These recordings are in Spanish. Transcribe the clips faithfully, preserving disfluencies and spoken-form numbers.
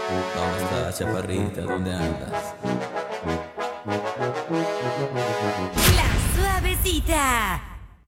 ¿Dónde estás, chaparrita? ¿Dónde andas? La Suavecita.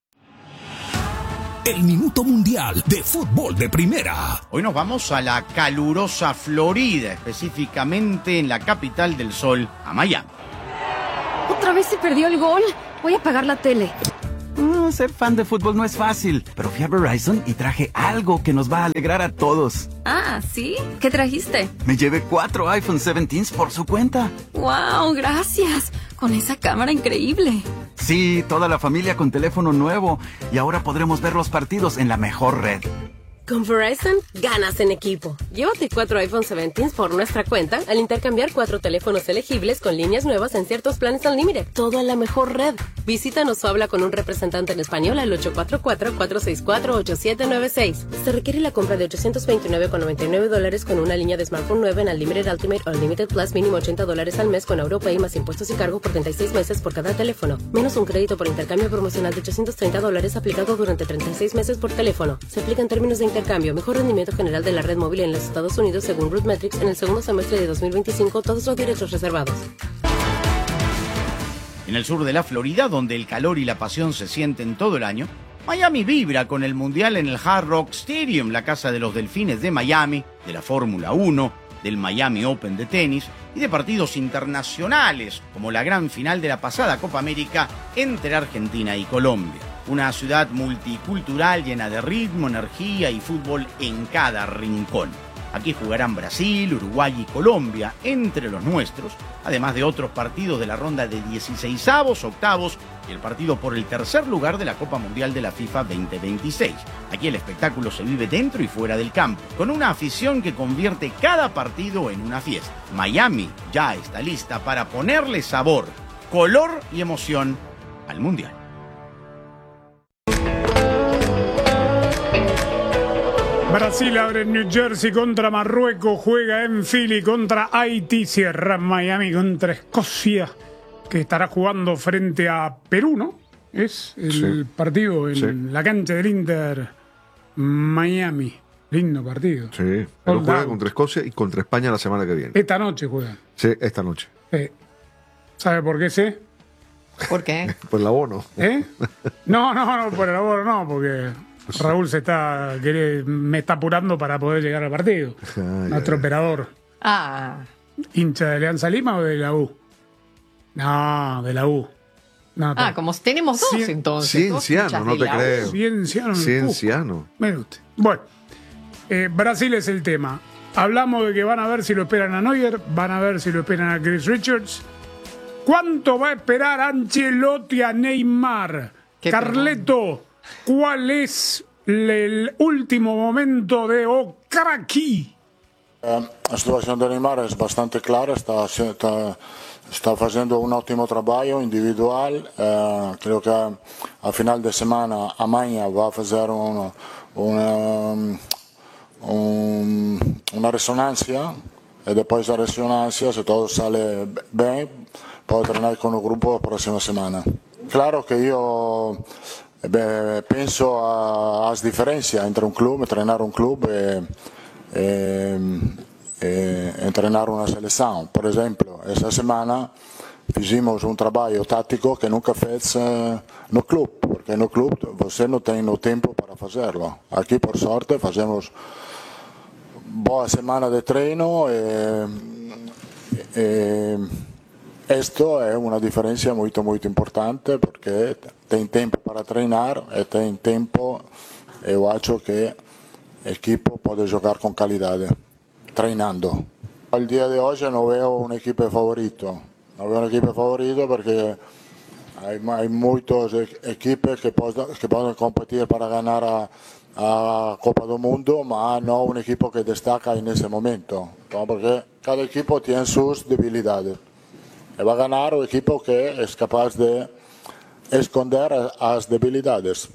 El Minuto Mundial de Fútbol de Primera. Hoy nos vamos a la calurosa Florida, específicamente en la capital del sol, a Miami. ¿Otra vez se perdió el gol? Voy a apagar la tele. Mm, ser fan de fútbol no es fácil, pero fui a Verizon y traje algo que nos va a alegrar a todos. Ah, ¿sí? ¿Qué trajiste? Me llevé cuatro iPhone diecisiete por su cuenta. ¡Wow! Gracias. Con esa cámara increíble. Sí, toda la familia con teléfono nuevo. Y ahora podremos ver los partidos en la mejor red. Con Verizon, ganas en equipo. Llévate cuatro iPhone diecisiete por nuestra cuenta al intercambiar cuatro teléfonos elegibles con líneas nuevas en ciertos planes Unlimited. Todo en la mejor red. Visítanos o habla con un representante en español al ocho cuatro cuatro, cuatro seis cuatro, ocho siete nueve seis. Se requiere la compra de ochocientos veintinueve con noventa y nueve dólares con una línea de smartphone nueva en Unlimited Ultimate o Unlimited Plus mínimo ochenta dólares al mes con AuroPay más impuestos y cargo por treinta y seis meses por cada teléfono. Menos un crédito por intercambio promocional de ochocientos treinta dólares aplicado durante treinta y seis meses por teléfono. Se aplica en términos de intercambio. Mejor rendimiento general de la red móvil en los Estados Unidos según RootMetrics en el segundo semestre de dos mil veinticinco. Todos los derechos reservados. En el sur de la Florida, donde el calor y la pasión se sienten todo el año, Miami vibra con el Mundial en el Hard Rock Stadium, la casa de los Delfines de Miami, de la Fórmula uno, del Miami Open de tenis y de partidos internacionales, como la gran final de la pasada Copa América entre Argentina y Colombia. Una ciudad multicultural llena de ritmo, energía y fútbol en cada rincón. Aquí jugarán Brasil, Uruguay y Colombia, entre los nuestros, además de otros partidos de la ronda de dieciseisavos, octavos y el partido por el tercer lugar de la Copa Mundial de la FIFA veinte veintiséis. Aquí el espectáculo se vive dentro y fuera del campo, con una afición que convierte cada partido en una fiesta. Miami ya está lista para ponerle sabor, color y emoción al Mundial. Brasil abre en New Jersey contra Marruecos, juega en Philly contra Haití, cierra en Miami contra Escocia, que estará jugando frente a Perú, ¿no? Es el sí. partido en sí. la cancha del Inter Miami. Lindo partido. Sí, Perú juega contra Escocia y contra España la semana que viene. Esta noche juega. Sí, esta noche. Eh, ¿Sabe por qué sé? ¿Por qué? Por el abono. ¿Eh? No, no, no, por el abono no, porque Raúl se está quiere, me está apurando para poder llegar al partido. Ah, Nuestro ya. operador. Ah. ¿Hincha de Alianza Lima o de la U? No, de la U. No, ah, como tenemos dos Cien, entonces. Cienciano, no te creo. Cienciano. Cienciano. Mire usted. Bueno, eh, Brasil es el tema. Hablamos de que van a ver si lo esperan a Neuer, van a ver si lo esperan a Chris Richards. ¿Cuánto va a esperar Ancelotti a Neymar? Carleto, ¿cuál es el último momento de Okraki? Eh, la situación de Neymar es bastante clara, está, está, está haciendo un ótimo trabajo individual. Eh, creo que a final de semana, mañana, va a hacer una, una, un, una resonancia y después de la resonancia, si todo sale bien, puedo entrenar con el grupo la próxima semana. Claro que yo eh, pienso a las diferencias entre un club, entrenar un club y eh, eh, entrenar una selección. Por ejemplo, esta semana hicimos un trabajo táctico que nunca fez en el club, porque en el club usted no tiene tiempo para hacerlo. Aquí, por suerte, hacemos buena semana de treino. Eh, eh, Esto è una differenza molto molto importante perché tem tempo per treinar e tem tempo e io acho che l'equipo può giocare con qualità treinando. Al día de hoy non vedo un equipo favorito, non vedo un equipo favorito perché hay, hay muchas equipos que, que pueden competir para ganar a, a Copa del Mundo, ma no un equipo que destaca en ese momento, ¿no? Porque cada equipo tiene sus debilidades. E va a ganar un equipo que es capaz de esconder las debilidades.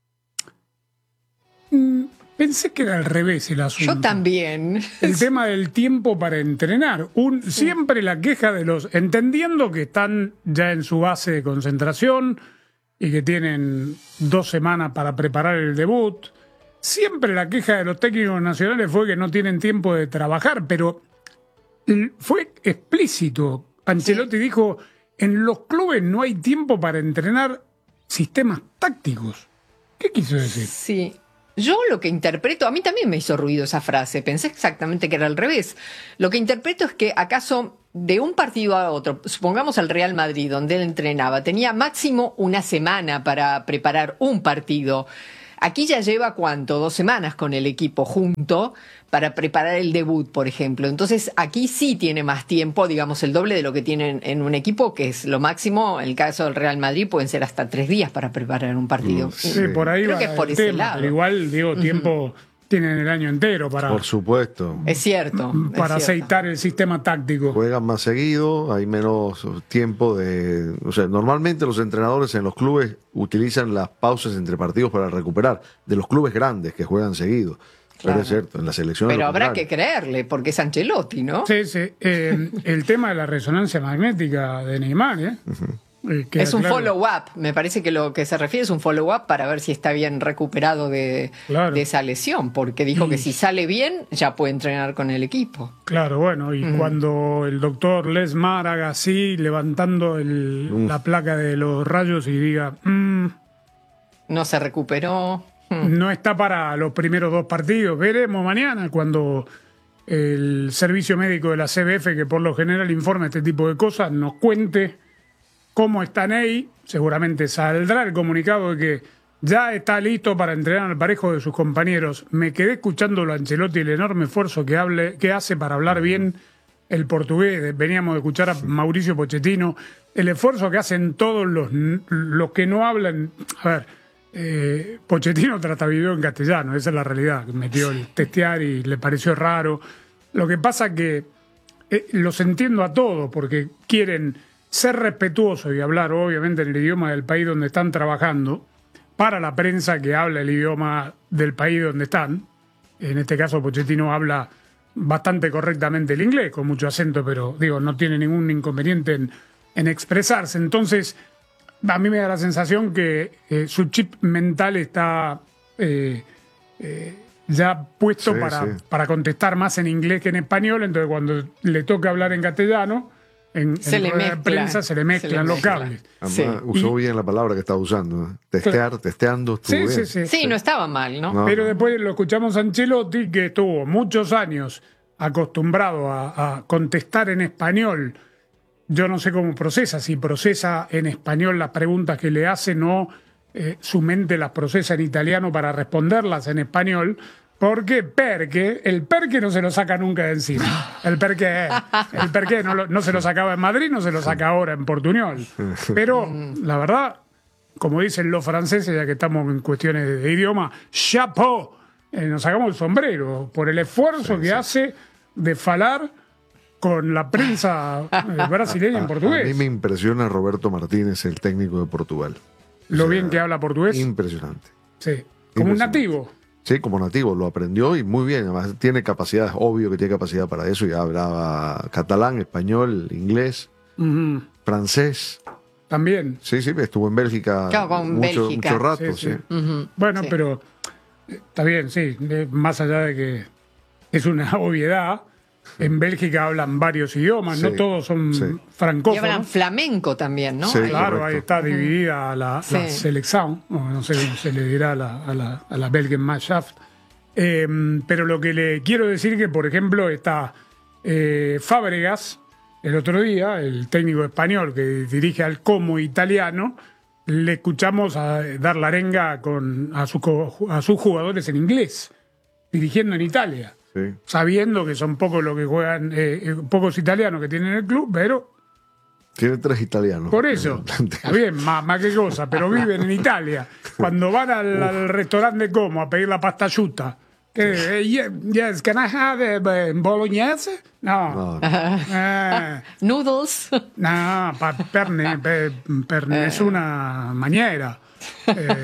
Mm, pensé que era al revés el asunto. Yo también. El tema del tiempo para entrenar. Un, sí. Siempre la queja de los... Entendiendo que están ya en su base de concentración y que tienen dos semanas para preparar el debut. Siempre la queja de los técnicos nacionales fue que no tienen tiempo de trabajar, pero fue explícito. Ancelotti sí. dijo, en los clubes no hay tiempo para entrenar sistemas tácticos. ¿Qué quiso decir? Sí. Yo lo que interpreto, a mí también me hizo ruido esa frase, pensé exactamente que era al revés. Lo que interpreto es que acaso de un partido a otro, supongamos al Real Madrid, donde él entrenaba, tenía máximo una semana para preparar un partido. Aquí ya lleva, ¿cuánto? Dos semanas con el equipo junto para preparar el debut, por ejemplo. Entonces, aquí sí tiene más tiempo, digamos, el doble de lo que tienen en un equipo, que es lo máximo. En el caso del Real Madrid pueden ser hasta tres días para preparar un partido. Sí, por ahí Creo va que es por el ese tema, lado. pero igual, digo, tiempo... Uh-huh. Tienen el año entero para... Por supuesto. Es cierto. Para es cierto. aceitar el sistema táctico. Juegan más seguido, hay menos tiempo de... O sea, normalmente los entrenadores en los clubes utilizan las pausas entre partidos para recuperar. De los clubes grandes que juegan seguido. Claro. Pero es cierto, en la selección... Pero habrá que creerle, porque es Ancelotti, ¿no? Sí, sí. Eh, el tema de la resonancia magnética de Neymar, ¿eh? Uh-huh. Eh, es un claro. follow-up, me parece que lo que se refiere es un follow-up para ver si está bien recuperado de, claro. de esa lesión, porque dijo y... que si sale bien ya puede entrenar con el equipo. Claro, bueno, y mm. cuando el doctor Lesmar haga así, levantando el, mm. la placa de los rayos y diga... Mm, no se recuperó. Mm. No está para los primeros dos partidos. Veremos mañana cuando el servicio médico de la C B F, que por lo general informa este tipo de cosas, nos cuente... cómo está Ney. Seguramente saldrá el comunicado de que ya está listo para entrenar al parejo de sus compañeros. Me quedé escuchando a Ancelotti el enorme esfuerzo que, hable, que hace para hablar bien el portugués. Veníamos de escuchar a Mauricio Pochettino. El esfuerzo que hacen todos los, los que no hablan. A ver, eh, Pochettino trata video en castellano, esa es la realidad. Metió el testear y le pareció raro. Lo que pasa que eh, los entiendo a todos porque quieren... ser respetuoso y hablar obviamente en el idioma del país donde están trabajando para la prensa que habla el idioma del país donde están. En este caso Pochettino habla bastante correctamente el inglés, con mucho acento, pero digo, no tiene ningún inconveniente en, en expresarse. Entonces, a mí me da la sensación que eh, su chip mental está eh, eh, ya puesto sí, para, sí. para contestar más en inglés que en español, entonces cuando le toca hablar en castellano, En, se, en le mezcla, prensa se le mezclan se le los cables. Sí. Usó y, bien la palabra que estaba usando. ¿eh? Testear, claro. testeando. Sí, bien. sí, sí, sí, no estaba mal, ¿no? no Pero no. después lo escuchamos a Ancelotti, que estuvo muchos años acostumbrado a, a contestar en español. Yo no sé cómo procesa, si procesa en español las preguntas que le hacen o eh, su mente las procesa en italiano para responderlas en español. Porque perque, el perque no se lo saca nunca de encima. El perque, el perque no, lo, no se lo sacaba en Madrid, no se lo saca ahora en Portuñol. Pero, la verdad, como dicen los franceses, ya que estamos en cuestiones de, de idioma, chapeau, eh, nos sacamos el sombrero por el esfuerzo sí, que sí. hace de falar con la prensa eh, brasileña en portugués. A mí me impresiona Roberto Martínez, el técnico de Portugal. Lo o sea, bien que habla portugués. Impresionante. Sí, como un nativo. Sí, como nativo, lo aprendió y muy bien. Además, tiene capacidad, obvio que tiene capacidad para eso. Ya hablaba catalán, español, inglés, uh-huh. francés. También. Sí, sí, estuvo en Bélgica, claro, con mucho, Bélgica. mucho rato. Sí, sí. Sí. Uh-huh. Bueno, sí. pero está bien, sí. Más allá de que es una obviedad, en Bélgica hablan varios idiomas, sí, no todos son sí. francófonos. Y hablan flamenco también, ¿no? Sí, ahí. Claro, correcto. ahí está dividida la, sí. la selección, o no sé cómo se le dirá a la, a la, a la Belgenmannschaft. Eh, pero lo que le quiero decir que, por ejemplo, está eh, Fábregas, el otro día, el técnico español que dirige al Como italiano, le escuchamos a dar la arenga con, a, su, a sus jugadores en inglés, dirigiendo en Italia. Sí. Sabiendo que son pocos los que juegan, eh, pocos italianos que tienen el club, pero... Tiene tres italianos. Por eso, está bien, más, más que cosa, pero viven en Italia. Cuando van al, al restaurante de Como a pedir la pasta asciutta, que, yes, yes, can I have a bolognese? No. No. Eh, Noodles? No, pa, per, ne, per, per nessuna maniera. Eh,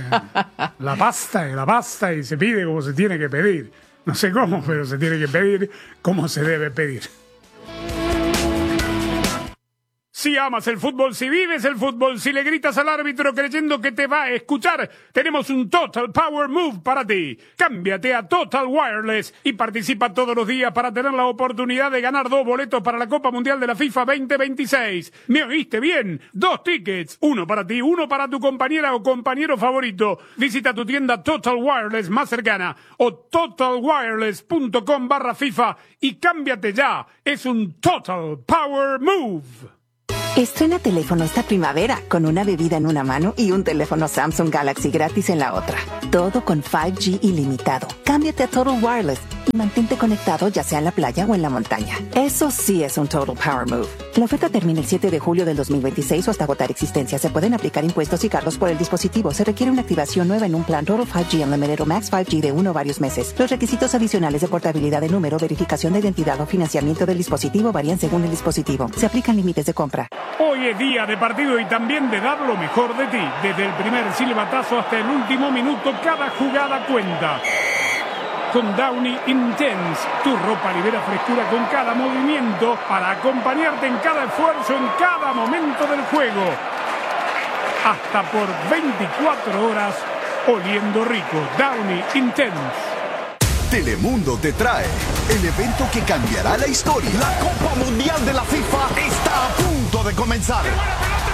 la pasta es la pasta y se pide como se tiene que pedir. No sé cómo, pero se tiene que pedir como se debe pedir. Si amas el fútbol, si vives el fútbol, si le gritas al árbitro creyendo que te va a escuchar, tenemos un Total Power Move para ti. Cámbiate a Total Wireless y participa todos los días para tener la oportunidad de ganar dos boletos para la Copa Mundial de la FIFA veinte veintiséis. ¿Me oíste bien? Dos tickets, uno para ti, uno para tu compañera o compañero favorito. Visita tu tienda Total Wireless más cercana o totalwireless.com barra FIFA y cámbiate ya. Es un Total Power Move. Estrena teléfono esta primavera con una bebida en una mano y un teléfono Samsung Galaxy gratis en la otra. Todo con cinco G ilimitado. Cámbiate a Total Wireless y mantente conectado ya sea en la playa o en la montaña. Eso sí es un Total Power Move. La oferta termina el siete de julio del dos mil veintiséis o hasta agotar existencia. Se pueden aplicar impuestos y cargos por el dispositivo. Se requiere una activación nueva en un plan Total cinco G Unlimited o Max cinco G de uno o varios meses. Los requisitos adicionales de portabilidad de número, verificación de identidad o financiamiento del dispositivo varían según el dispositivo. Se aplican límites de compra. Hoy es día de partido y también de dar lo mejor de ti. Desde el primer silbatazo hasta el último minuto, cada jugada cuenta. Con Downy Intense, tu ropa libera frescura con cada movimiento para acompañarte en cada esfuerzo, en cada momento del juego. Hasta por veinticuatro horas, oliendo rico. Downy Intense. Telemundo te trae el evento que cambiará la historia. La Copa Mundial de la FIFA está a punto de comenzar.